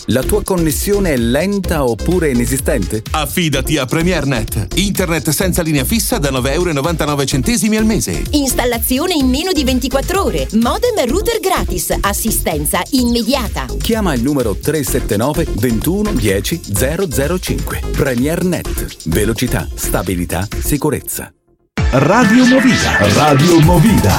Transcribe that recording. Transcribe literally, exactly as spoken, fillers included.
La tua connessione è lenta oppure inesistente? Affidati a PremierNet. Internet senza linea fissa da nove virgola novantanove euro al mese. Installazione in meno di ventiquattro ore. Modem e router gratis. Assistenza immediata. Chiama il numero tre sette nove ventuno dieci zero zero cinque. PremierNet. Velocità, stabilità, sicurezza. Radio Movida. Radio Movida.